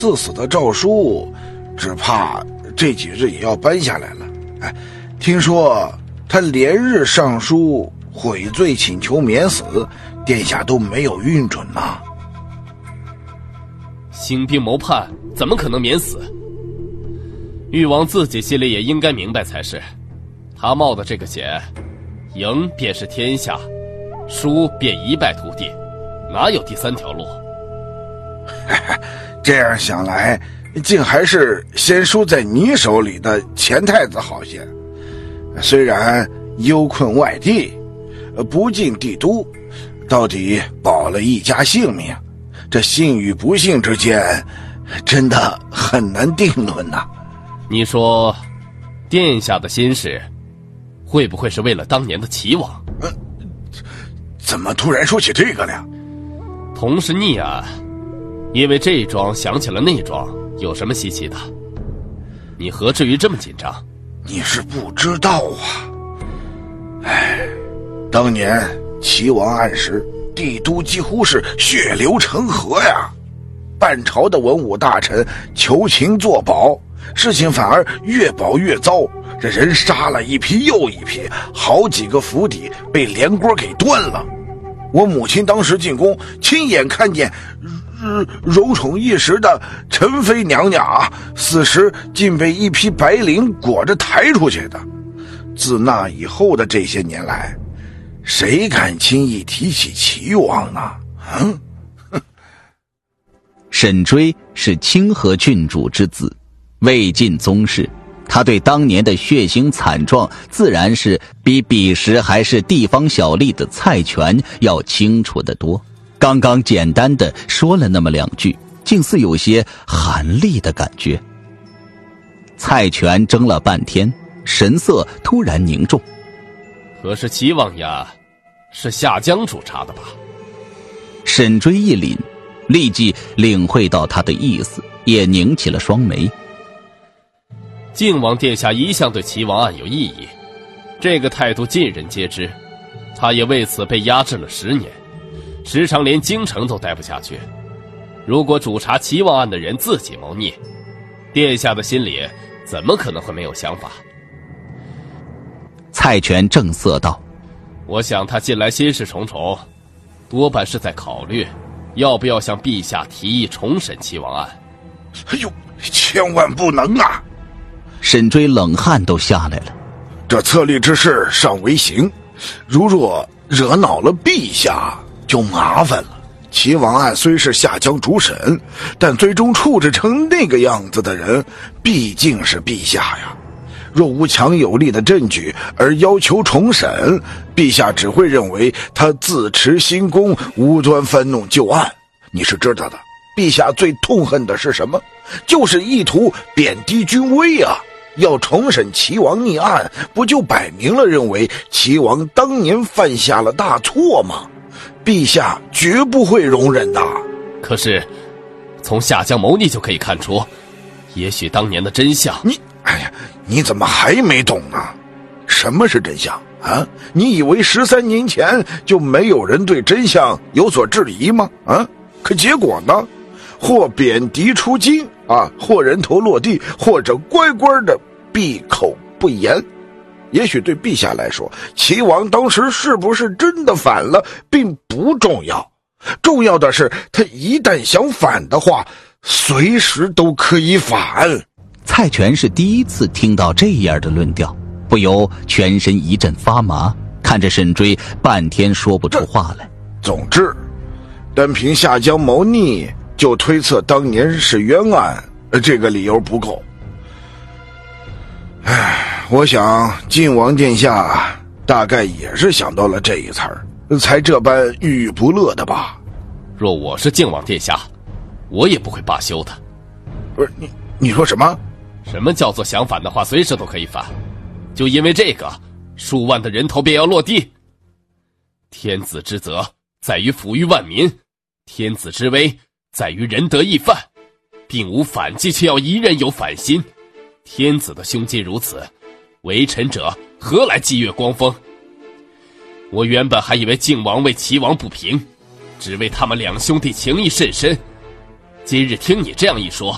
赐死的诏书，只怕这几日也要搬下来了。听说他连日上书悔罪请求免死，殿下都没有允准呐。 兴兵谋叛，怎么可能免死？誉王自己心里也应该明白才是。他冒的这个险，赢便是天下，输便一败涂地，哪有第三条路？ 这样想来，竟还是先输在你手里的前太子好些。虽然忧困外地，不进帝都，到底保了一家性命，这幸与不幸之间，真的很难定论呐。 你说，殿下的心事，会不会是为了当年的齐王？ 怎么突然说起这个了？ 同是逆案，因为这桩想起了那桩，有什么稀奇的？你何至于这么紧张？ 你是不知道啊。当年齐王案时，帝都几乎是血流成河呀，半朝的文武大臣求情作保，事情反而越保越糟，这人杀了一批又一批，好几个府邸被连锅给端了。我母亲当时进宫，亲眼看见柔宠一时的陈妃娘娘死时竟被一批白绫裹着抬出去的。自那以后的这些年来，谁敢轻易提起齐王呢？ 沈追是清河郡主之子，魏晋宗室，他对当年的血腥惨状自然是比彼时还是地方小吏的蔡权要清楚得多。刚刚简单的说了那么两句，竟似有些寒厉的感觉。蔡权怔了半天，神色突然凝重。 可是齐王呀，是下江主查的吧？ 沈追一凛，立即领会到他的意思，也拧起了双眉。 靖王殿下一向对齐王案有异议，这个态度尽人皆知，他也为此被压制了10年，时常连京城都待不下去。如果主查齐王案的人自己谋逆，殿下的心里怎么可能会没有想法？ 蔡权正色道： 我想他近来心事重重，多半是在考虑要不要向陛下提议重审齐王案。 哎呦，千万不能啊！ 沈追冷汗都下来了。 这册立之事尚为行，如若惹恼了陛下，就麻烦了。齐王案虽是下江主审，但最终处置成那个样子的人，毕竟是陛下呀。若无强有力的证据而要求重审，陛下只会认为他自持新功，无端翻弄旧案。你是知道的，陛下最痛恨的是什么？就是意图贬低君威啊！要重审齐王逆案，不就摆明了认为齐王当年犯下了大错吗？陛下绝不会容忍的。 可是从下江谋逆就可以看出，也许当年的真相。 你怎么还没懂呢？什么是真相啊？你以为13年前就没有人对真相有所质疑吗？可结果呢？或贬低出京或人头落地，或者乖乖的闭口不言。也许对陛下来说，齐王当时是不是真的反了并不重要，重要的是他一旦想反的话，随时都可以反。 蔡权是第一次听到这样的论调，不由全身一阵发麻，看着沈追半天说不出话来。 总之，单凭下江谋逆就推测当年是冤案，这个理由不够。我想晋王殿下大概也是想到了这一词儿，才这般郁郁不乐的吧。 若我是晋王殿下，我也不会罢休的。 不是你说什么？ 什么叫做想反的话随时都可以反？就因为这个，数万的人头便要落地？天子之责在于抚育万民，天子之威在于仁德义范，并无反计却要一人有反心。天子的胸襟如此，为臣者何来激越光风？我原本还以为靖王为齐王不平，只为他们两兄弟情谊甚深。今日听你这样一说，